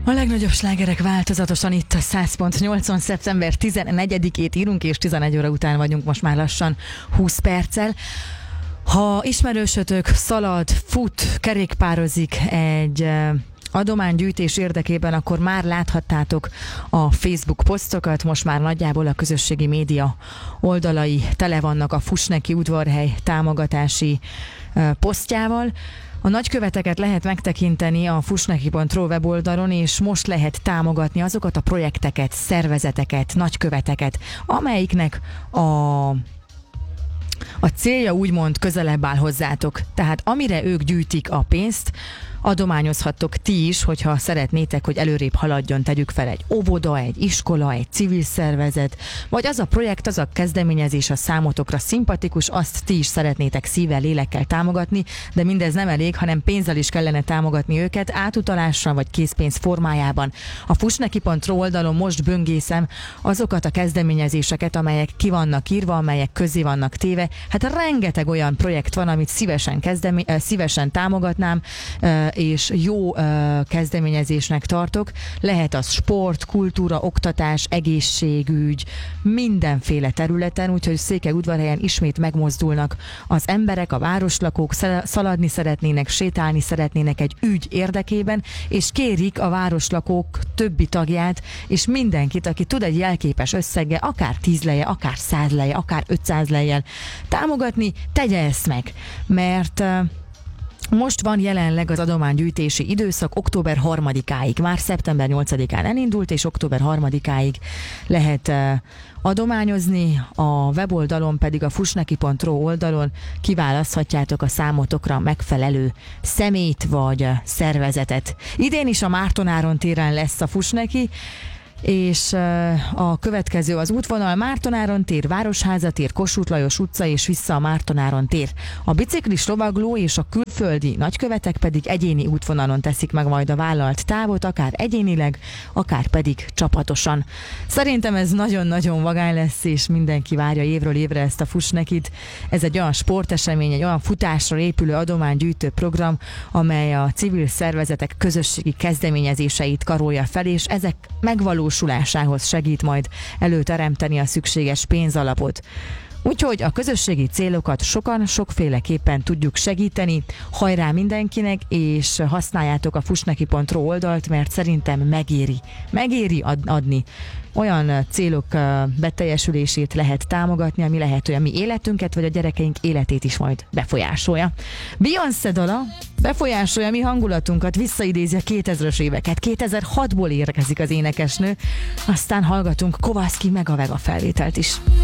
A legnagyobb slágerek változatosan itt a 100.8-on szeptember 14-ét írunk, és 11 óra után vagyunk most már lassan 20 perccel. Ha ismerősötök szalad, fut, kerékpározik egy adománygyűjtés érdekében, akkor már láthattátok a Facebook posztokat, most már nagyjából a közösségi média oldalai tele vannak a Fuss neki udvarhely támogatási posztjával. A nagyköveteket lehet megtekinteni a fussneki.ro weboldalon, és most lehet támogatni azokat a projekteket, szervezeteket, nagyköveteket, amelyiknek a célja úgymond közelebb áll hozzátok. Tehát amire ők gyűjtik a pénzt, adományozhattok ti is, hogyha szeretnétek, hogy előrébb haladjon, tegyük fel egy óvoda, egy iskola, egy civil szervezet, vagy az a projekt, az a kezdeményezés a számotokra szimpatikus, azt ti is szeretnétek szívvel, lélekkel támogatni, de mindez nem elég, hanem pénzzel is kellene támogatni őket, átutalással vagy készpénz formájában. A fussneki.ro oldalon most böngészem azokat a kezdeményezéseket, amelyek ki vannak írva, amelyek közé vannak téve. Hát rengeteg olyan projekt van, amit szívesen támogatnám, és jó kezdeményezésnek tartok. Lehet az sport, kultúra, oktatás, egészségügy, mindenféle területen, úgyhogy Székelyudvarhelyen ismét megmozdulnak az emberek, a városlakók, szaladni szeretnének, sétálni szeretnének egy ügy érdekében, és kérik a városlakók többi tagját, és mindenkit, aki tud egy jelképes összeggel, akár 10 leje, akár 100 leje, akár 500 lejjel támogatni, tegye ezt meg, mert most van jelenleg az adománygyűjtési időszak október 3-áig, már szeptember 8-án elindult, és október 3-áig lehet adományozni, a weboldalon pedig a fussneki.ro oldalon kiválaszthatjátok a számotokra megfelelő személyt vagy szervezetet. Idén is a Márton-Áron téren lesz a Fussneki, és a következő az útvonal Márton-Áron tér, Városháza tér, Kossuth Lajos utca és vissza a Márton-Áron tér. A biciklis, lovagló és a külföldi nagykövetek pedig egyéni útvonalon teszik meg majd a vállalt távot, akár egyénileg, akár pedig csapatosan. Szerintem ez nagyon-nagyon vagány lesz, és mindenki várja évről évre ezt a Fussnekit. Ez egy olyan sportesemény, egy olyan futásra épülő adománygyűjtő program, amely a civil szervezetek közösségi kezdeményezéseit karolja fel, és ezek megvalósulásához segít majd előteremteni a szükséges pénzalapot. Úgyhogy a közösségi célokat sokan, sokféleképpen tudjuk segíteni. Hajrá mindenkinek, és használjátok a fussneki.ro oldalt, mert szerintem megéri adni. Olyan célok beteljesülését lehet támogatni, ami lehet, hogy a mi életünket, vagy a gyerekeink életét is majd befolyásolja. Beyoncé dala befolyásolja mi hangulatunkat, visszaidézi a 2000-es éveket. 2006-ból érkezik az énekesnő, aztán hallgatunk Kowalski meg a Vega felvételt is.